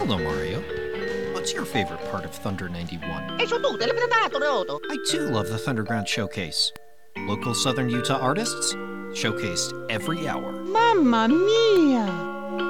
Hello, Mario. What's your favorite part of Thunder 91? E su tutte le predato, Roto. I too love the Thunderground Showcase. Local Southern Utah artists showcased every hour. Mamma mia!